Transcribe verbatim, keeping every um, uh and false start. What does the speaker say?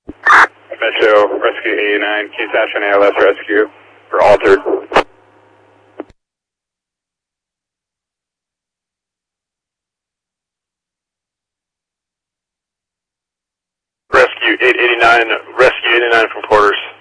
Metro Rescue eighty-nine, Q Station A L S Rescue for altered. Rescue eight eighty-nine, Rescue eighty-nine from quarters.